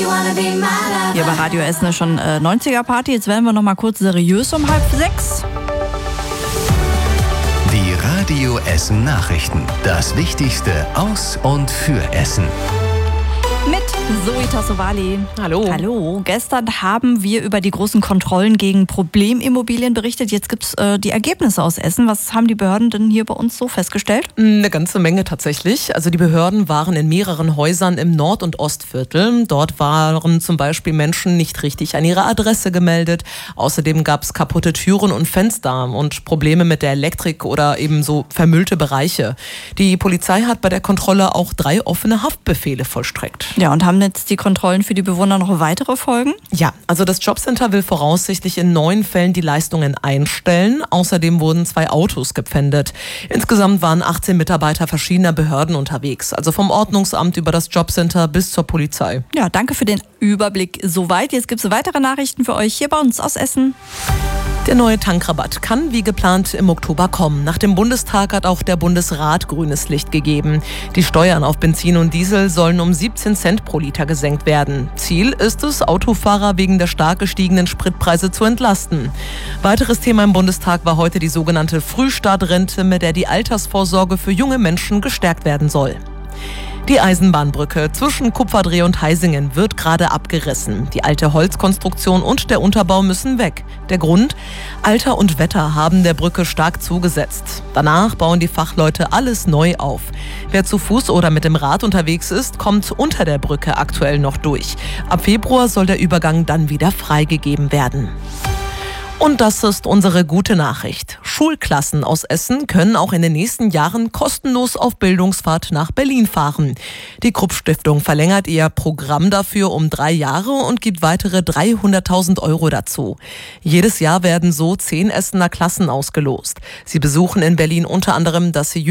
Hier bei Radio Essen ist schon 90er-Party. Jetzt werden wir noch mal kurz seriös um 5:30. Die Radio Essen Nachrichten. Das Wichtigste aus und für Essen. Mit Zoe Tassovali. Hallo. Hallo. Gestern haben wir über die großen Kontrollen gegen Problemimmobilien berichtet. Jetzt gibt es die Ergebnisse aus Essen. Was haben die Behörden denn hier bei uns so festgestellt? Eine ganze Menge tatsächlich. Also die Behörden waren in mehreren Häusern im Nord- und Ostviertel. Dort waren zum Beispiel Menschen nicht richtig an ihre Adresse gemeldet. Außerdem gab es kaputte Türen und Fenster und Probleme mit der Elektrik oder eben so vermüllte Bereiche. Die Polizei hat bei der Kontrolle auch 3 offene Haftbefehle vollstreckt. Ja, und haben jetzt die Kontrollen für die Bewohner noch weitere Folgen? Ja, also das Jobcenter will voraussichtlich in 9 Fällen die Leistungen einstellen. Außerdem wurden 2 Autos gepfändet. Insgesamt waren 18 Mitarbeiter verschiedener Behörden unterwegs. Also vom Ordnungsamt über das Jobcenter bis zur Polizei. Ja, danke für den Überblick soweit. Jetzt gibt es weitere Nachrichten für euch hier bei uns aus Essen. Der neue Tankrabatt kann wie geplant im Oktober kommen. Nach dem Bundestag hat auch der Bundesrat grünes Licht gegeben. Die Steuern auf Benzin und Diesel sollen um 17 Cent pro Liter gesenkt werden. Ziel ist es, Autofahrer wegen der stark gestiegenen Spritpreise zu entlasten. Weiteres Thema im Bundestag war heute die sogenannte Frühstartrente, mit der die Altersvorsorge für junge Menschen gestärkt werden soll. Die Eisenbahnbrücke zwischen Kupferdreh und Heisingen wird gerade abgerissen. Die alte Holzkonstruktion und der Unterbau müssen weg. Der Grund? Alter und Wetter haben der Brücke stark zugesetzt. Danach bauen die Fachleute alles neu auf. Wer zu Fuß oder mit dem Rad unterwegs ist, kommt unter der Brücke aktuell noch durch. Ab Februar soll der Übergang dann wieder freigegeben werden. Und das ist unsere gute Nachricht. Schulklassen aus Essen können auch in den nächsten Jahren kostenlos auf Bildungsfahrt nach Berlin fahren. Die Krupp-Stiftung verlängert ihr Programm dafür um 3 Jahre und gibt weitere 300.000 € dazu. Jedes Jahr werden so 10 Essener Klassen ausgelost. Sie besuchen in Berlin unter anderem das